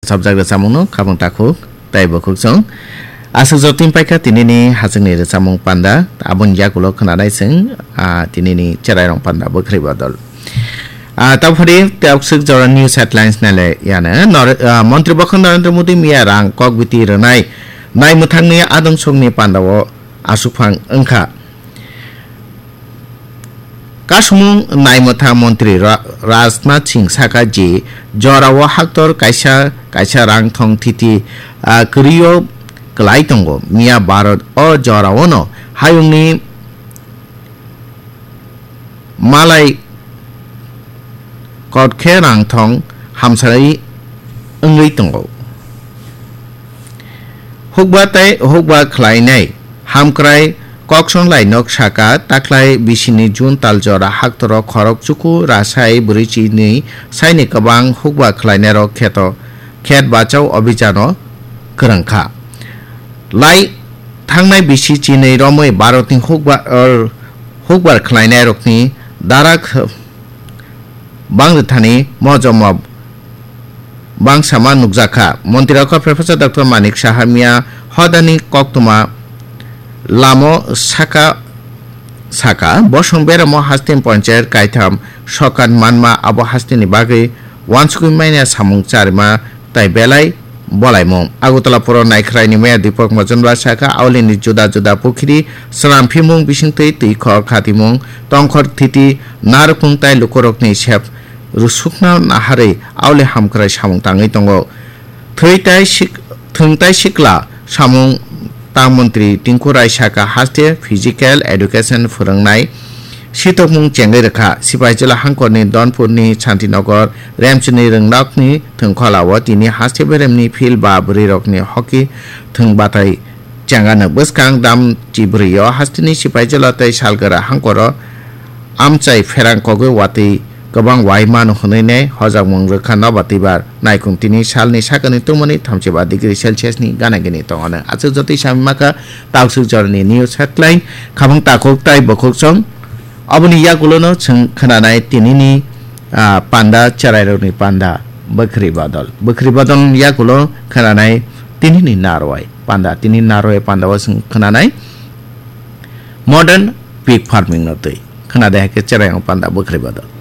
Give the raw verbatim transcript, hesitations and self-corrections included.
sabjak samung khabang takhuk tai bokhuk song asuk jotin paika tinini hasungni samung panda abon yakulo khnanai sing tinini cherai rong panda bokhri badal তারপরে তেউসিক জরা news headlines নালে ইয়ানা মন্ত্রী বখন নরেন্দ্র মোদী মিয়া রাং ককবিতি রনাই নাই মুথাংনি আদম সংনি পান্দাও আসুফাং ওংখা কাসমুং নাই মুথা মন্ত্রী রাজনাথ সিং সাকা জি জরাও হাক্তর কাইসা কাইসা রাং থং থিতি করিও ক্লাই তঙ্গ মিয়া ভারত অ জরাও ন হায়ুংনি মালাই কটখে রাংথং হামসাই ওংই তঙ্গো হুকবা তাই হুকবা খ্লাইনাই হামক্রাই ককসং লাইনক সাকা তাকলাই বিসিনি জুন তালজরা হাক্তর খরক চুকু রাসাই বরিচিনি সাইনি কবাং হুকবা খ্লাইনার খেত খেত বাচাও অভিযান গরংখা লাই থাংনাই বিসি চিনি রমই ভারতনি হুকবা হুকবার খ্লাইনাই রকনি দারাক বাংলাথানি মজমব বাংসামা নুকজাখা মন্ত্রীরক্ষা প্রফেসর ডক্টর মানিক সাহামিয়া হদানি কক্তমা লামো সাকা সাকা বসং বেরাম হাস্তিন পঞ্চায়েত কাইথাম সকান মানমা আবো হাস্তিনি বাগে ওয়ানসুকুই মাইনা সামুং চারমা তাই বেলাই বলাইমং আগরতলা পুর নাইখরাইনি মেয়া দীপক মজনবা সাকা আউলিনি জুদা জুদা পুখিরি সালাম ফিমুং বিসিংতৈ তুই খর খাতিমুং তংখর থিতি নারকুং তাই লুকরকনি সেপ रुसुखना नाहारे आवले हामक्राय सामुं ताङै दङ थैताय सिक थोंताय सिकला सामुं तां मन्त्रि टिंकु रायसाका हास्ते फिजिकल एडुकेशन फोरोंनाय सितकमुं चेंगै रेखा सिपाइजला हांखरनि दनपुरनि शान्तिनगर रेमसिनि रोंनाकनि थोंखलाव तिनि हास्ते बेरेमनि फिल बा ब्रैरकनि हकी थोंबाथाय चेंगानो बसकां दाम चिब्रैयाव हास्तेनि सिपाइजला तै सालगोरा हांखर आमचाय फेरांकगै वातै गोबां वाइमान हनैने हजामं रोखा नबातिबार नायकुंतिनि सालनि साकानि तुमनि थामजिबा डिग्री सेलसियासनि गानागिनि तङानो आजु जति सामिमाका ताउसुक जरनि निउज हेडलाइन खाबं ताखक ताइ बखकसं अबनि यागुलोनो जों खोनानाय तिनिनि पान्दा चराइरनि पान्दा बखरि बादल बखरि बादल यागुलो खोनानाय तिनिनि नारवाय पान्दा तिनि नारवाय पान्दाव जों खोनानाय मर्डान पिग फार्मिं नतै खोनादे हेके चराइरं पान्दा बखरि बादल